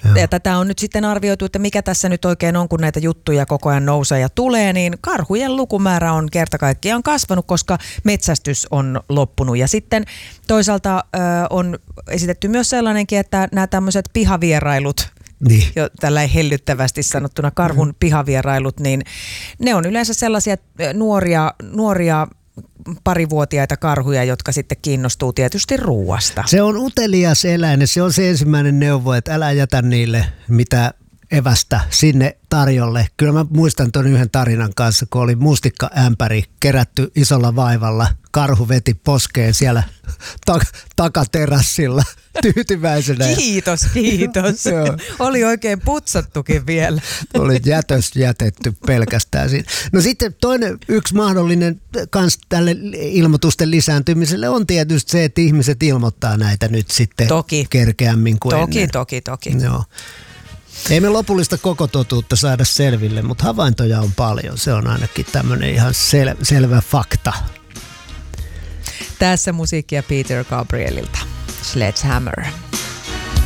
Ja tätä on nyt sitten arvioitu, että mikä tässä nyt oikein on, kun näitä juttuja koko ajan nousee ja tulee, niin karhujen lukumäärä on kerta kaikkiaan kasvanut, koska metsästys on loppunut. Ja sitten toisaalta on esitetty myös sellainenkin, että nämä tämmöiset pihavierailut, niin. jo tällä hellyttävästi sanottuna karhun pihavierailut, niin ne on yleensä sellaisia nuoria parivuotiaita karhuja, jotka sitten kiinnostuu tietysti ruuasta. Se on utelias eläin, se on se ensimmäinen neuvo, että älä jätä niille mitä evästä sinne tarjolle. Kyllä mä muistan ton yhden tarinan kanssa, kun oli mustikkaämpäri kerätty isolla vaivalla. Karhu veti poskeen siellä takaterassilla tyytyväisenä. Kiitos. Oli oikein putsattukin vielä. Oli jätetty pelkästään siinä. No sitten toinen yksi mahdollinen kans tälle ilmoitusten lisääntymiselle on tietysti se, että ihmiset ilmoittaa näitä nyt sitten kerkeämmin kuin ennen. Toki. Joo. Ei me lopullista koko totuutta saada selville, mutta havaintoja on paljon. Se on ainakin tämmöinen ihan selvä fakta. Tässä musiikkia Peter Gabrielilta. Sledgehammer.